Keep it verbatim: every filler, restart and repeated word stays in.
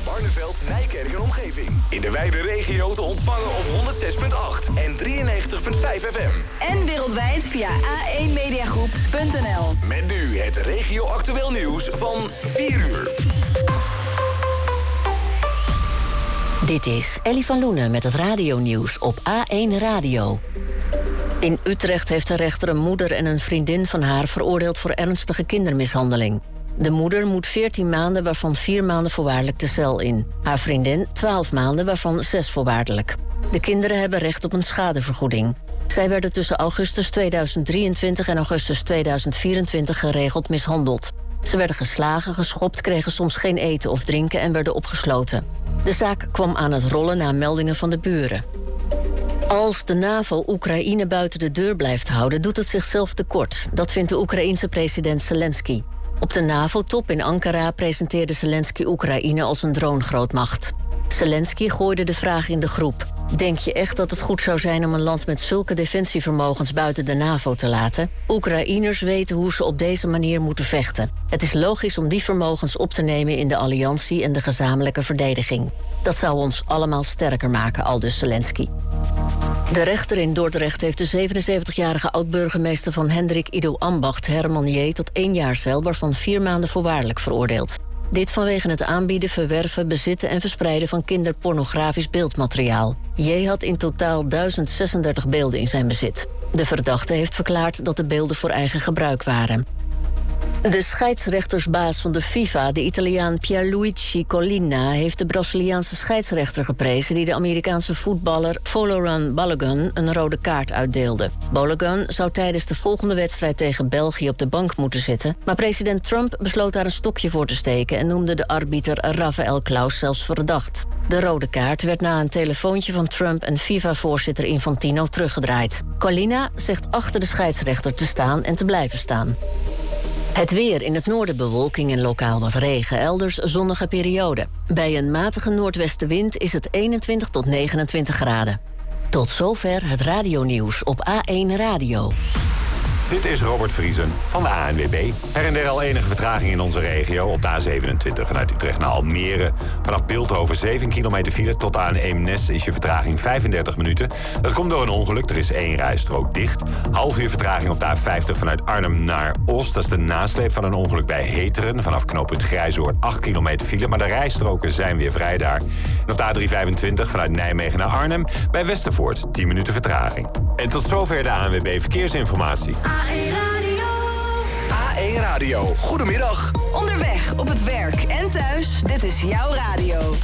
Barneveld, Nijkerk en omgeving. In de wijde regio te ontvangen op honderd zes komma acht en drieënnegentig komma vijf F M. En wereldwijd via a één mediagroep punt n l. Met nu het regio-actueel nieuws van vier uur. Dit is Ellie van Loenen met het radionieuws op A één Radio. In Utrecht heeft de rechter een moeder en een vriendin van haar veroordeeld voor ernstige kindermishandeling. De moeder moet veertien maanden, waarvan vier maanden voorwaardelijk de cel in. Haar vriendin twaalf maanden, waarvan zes voorwaardelijk. De kinderen hebben recht op een schadevergoeding. Zij werden tussen augustus tweeduizend drieëntwintig en augustus tweeduizend vierentwintig geregeld mishandeld. Ze werden geslagen, geschopt, kregen soms geen eten of drinken en werden opgesloten. De zaak kwam aan het rollen na meldingen van de buren. Als de NAVO Oekraïne buiten de deur blijft houden, doet het zichzelf tekort. Dat vindt de Oekraïense president Zelensky. Op de NAVO-top in Ankara presenteerde Zelensky Oekraïne als een dronegrootmacht. Zelensky gooide de vraag in de groep: denk je echt dat het goed zou zijn om een land met zulke defensievermogens buiten de NAVO te laten? Oekraïners weten hoe ze op deze manier moeten vechten. Het is logisch om die vermogens op te nemen in de alliantie en de gezamenlijke verdediging. Dat zou ons allemaal sterker maken, aldus Zelensky. De rechter in Dordrecht heeft de zevenenzeventigjarige oud-burgemeester van Hendrik Ido Ambacht, Herman J., tot één jaar cel, waarvan vier maanden voorwaardelijk veroordeeld. Dit vanwege het aanbieden, verwerven, bezitten en verspreiden van kinderpornografisch beeldmateriaal. J. had in totaal duizend zesendertig beelden in zijn bezit. De verdachte heeft verklaard dat de beelden voor eigen gebruik waren. De scheidsrechtersbaas van de FIFA, de Italiaan Pierluigi Collina, heeft de Braziliaanse scheidsrechter geprezen die de Amerikaanse voetballer Folarin Balogun een rode kaart uitdeelde. Balogun zou tijdens de volgende wedstrijd tegen België op de bank moeten zitten, maar president Trump besloot daar een stokje voor te steken en noemde de arbiter Rafael Claus zelfs verdacht. De rode kaart werd na een telefoontje van Trump en FIFA-voorzitter Infantino teruggedraaid. Collina zegt achter de scheidsrechter te staan en te blijven staan. Het weer: in het noorden bewolking en lokaal wat regen, elders zonnige periode. Bij een matige noordwestenwind is het eenentwintig tot negenentwintig graden. Tot zover het radionieuws op A één Radio. Dit is Robert Vriesen van de A N W B. Her en der al enige vertraging in onze regio. Op de A zevenentwintig vanuit Utrecht naar Almere. Vanaf Bilthoven zeven kilometer file. Tot aan Eemnes is je vertraging vijfendertig minuten. Dat komt door een ongeluk. Er is één rijstrook dicht. Half uur vertraging op de A vijftig vanuit Arnhem naar Oost. Dat is de nasleep van een ongeluk bij Heteren. Vanaf knooppunt Grijzoord acht kilometer file. Maar de rijstroken zijn weer vrij daar. En op de A driehonderdvijfentwintig vanuit Nijmegen naar Arnhem. Bij Westervoort tien minuten vertraging. En tot zover de A N W B Verkeersinformatie. A één Radio. A één Radio. Goedemiddag. Onderweg, op het werk en thuis. Dit is jouw radio.